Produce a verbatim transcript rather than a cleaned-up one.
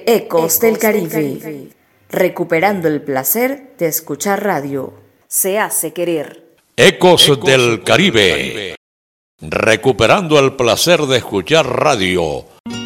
Ecos del Caribe, recuperando el placer de escuchar radio. Se hace querer. Ecos del Caribe, recuperando el placer de escuchar radio.